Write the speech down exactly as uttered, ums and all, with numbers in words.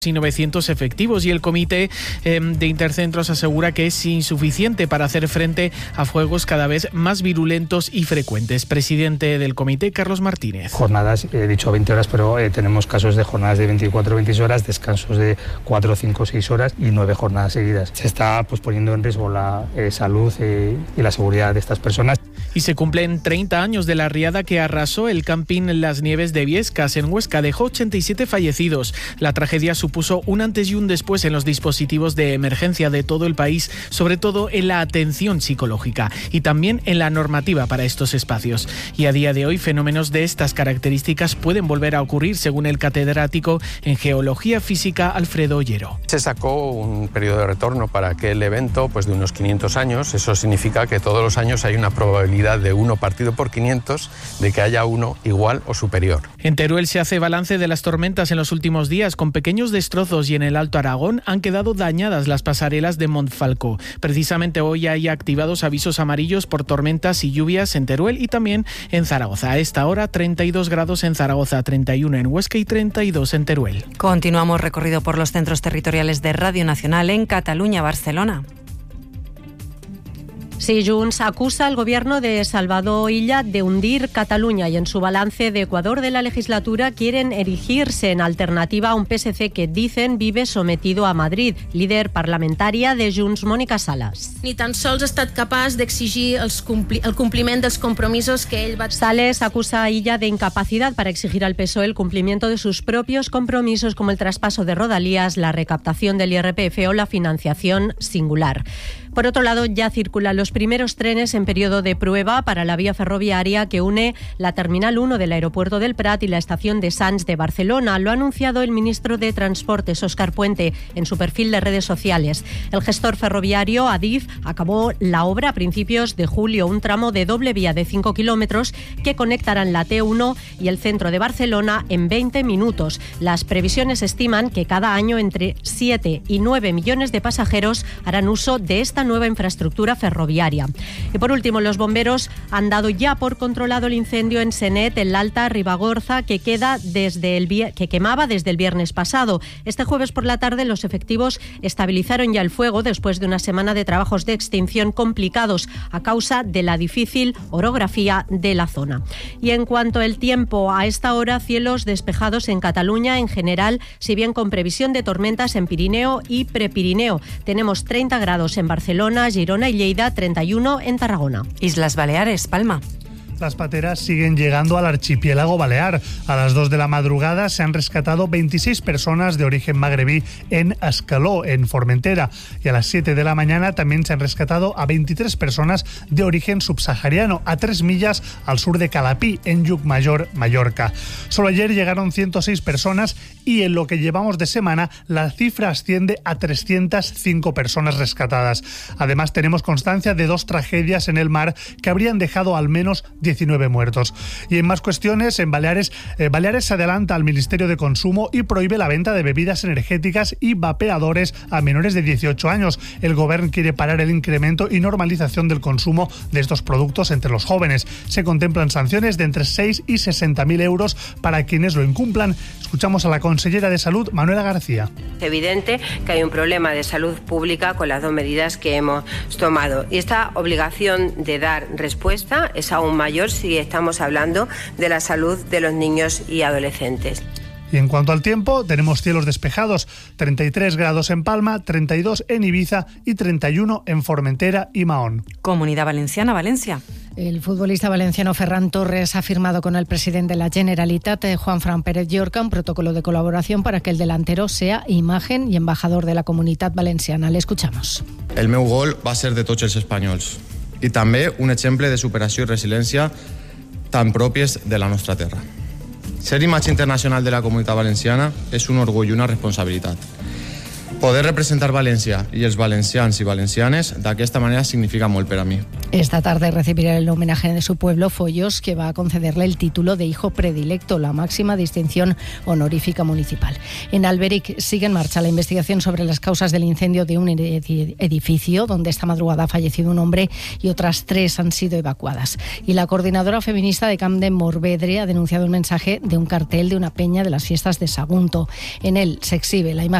y novecientos efectivos, y el comité eh, de intercentros asegura que es insuficiente para hacer frente a fuegos cada vez más virulentos y frecuentes. Presidente del comité, Carlos Martínez. Jornadas, he dicho veinte horas, pero eh, tenemos casos de jornadas de veinticuatro, veintiséis horas, descansos de cuatro, cinco, seis horas y nueve jornadas seguidas. Se está pues, poniendo en riesgo la eh, salud eh, y la seguridad de estas personas. Y se cumplen treinta años de la riada que arrasó el camping Las Nieves de Viescas, en Huesca. Dejó ochenta y siete fallecidos. La tragedia supuso un antes y un después en los dispositivos de emergencia de todo el país, sobre todo en la atención psicológica y también en la normativa para estos espacios. Y a día de hoy, fenómenos de estas características pueden volver a ocurrir, según el catedrático en Geología Física Alfredo Ollero. Se sacó un periodo de retorno para aquel evento pues, de unos quinientos años. Eso significa que todos los años hay una probabilidad de uno partido por quinientos de que haya uno igual o superior. En Teruel se hace balance de las tormentas en los últimos días, con pequeños destrozos, y en el Alto Aragón han quedado dañadas las pasarelas de Montfalco. Precisamente hoy hay activados avisos amarillos por tormentas y lluvias en Teruel y también en Zaragoza. A esta hora, treinta y dos grados en Zaragoza, treinta y uno en Huesca y treinta y dos en Teruel. Continuamos recorrido por los centros territoriales de Radio Nacional en Cataluña, Barcelona. Sí, Junts acusa al gobierno de Salvador Illa de hundir Cataluña, y en su balance de Ecuador de la legislatura quieren erigirse en alternativa a un P S C que dicen vive sometido a Madrid. Líder parlamentaria de Junts, Mónica Sales. Ni tan sols ha estat capaç d'exigir els compli- el compliment dels compromisos que ell va... Sales acusa a Illa de incapacidad para exigir al P S O E el cumplimiento de sus propios compromisos, como el traspaso de Rodalías, la recaptación del I R P F o la financiación singular. Por otro lado, ya circulan los primeros trenes en periodo de prueba para la vía ferroviaria que une la Terminal uno del Aeropuerto del Prat y la estación de Sants de Barcelona. Lo ha anunciado el ministro de Transportes, Óscar Puente, en su perfil de redes sociales. El gestor ferroviario, Adif, acabó la obra a principios de julio, un tramo de doble vía de cinco kilómetros que conectarán la T uno y el centro de Barcelona en veinte minutos. Las previsiones estiman que cada año entre siete y nueve millones de pasajeros harán uso de esta nueva infraestructura ferroviaria. Y por último, los bomberos han dado ya por controlado el incendio en Senet, en la Alta Ribagorza, que queda desde el que quemaba desde el viernes pasado. Este jueves por la tarde los efectivos estabilizaron ya el fuego después de una semana de trabajos de extinción complicados a causa de la difícil orografía de la zona. Y en cuanto al tiempo, a esta hora cielos despejados en Cataluña en general, si bien con previsión de tormentas en Pirineo y Prepirineo. Tenemos treinta grados en Barcelona, Girona y Lleida, treinta y uno en Tarragona. Islas Baleares, Palma. Las pateras siguen llegando al archipiélago balear. A las dos de la madrugada se han rescatado veintiséis personas de origen magrebí en Ascaló, en Formentera. Y a las siete de la mañana también se han rescatado a veintitrés personas de origen subsahariano, a tres millas al sur de Calapí, en Llucmajor, Mallorca. Solo ayer llegaron ciento seis personas y en lo que llevamos de semana la cifra asciende a trescientas cinco personas rescatadas. Además, tenemos constancia de dos tragedias en el mar que habrían dejado al menos diecinueve muertos. Y en más cuestiones, en Baleares, eh, Baleares se adelanta al Ministerio de Consumo y prohíbe la venta de bebidas energéticas y vapeadores a menores de dieciocho años. El Gobierno quiere parar el incremento y normalización del consumo de estos productos entre los jóvenes. Se contemplan sanciones de entre seis y sesenta mil euros para quienes lo incumplan. Escuchamos a la consellera de Salud, Manuela García. Es evidente que hay un problema de salud pública con las dos medidas que hemos tomado. Y esta obligación de dar respuesta es aún mayor si estamos hablando de la salud de los niños y adolescentes. Y en cuanto al tiempo, tenemos cielos despejados, treinta y tres grados en Palma, treinta y dos en Ibiza y treinta y uno en Formentera y Mahón. Comunidad Valenciana, Valencia. El futbolista valenciano Ferran Torres ha firmado con el presidente de la Generalitat, Juanfran Pérez Llorca, un protocolo de colaboración para que el delantero sea imagen y embajador de la Comunitat Valenciana. Le escuchamos. El meu gol va ser de tots els espanyols i també un exemple de superació i resiliència tan pròpies de la nostra terra. Ser imatge internacional de la Comunitat Valenciana és un orgull i una responsabilitat. Poder representar València i els valencians i valencianes d'aquesta manera significa molt per a mi. Esta tarde recibirá el homenaje de su pueblo, Follos, que va a concederle el título de hijo predilecto, la máxima distinción honorífica municipal. En Alberic sigue en marcha la investigación sobre las causas del incendio de un edificio donde esta madrugada ha fallecido un hombre y otras tres han sido evacuadas. Y la coordinadora feminista de Camp de Morvedre ha denunciado un mensaje de un cartel de una peña de las fiestas de Sagunto. En él se exhibe la imagen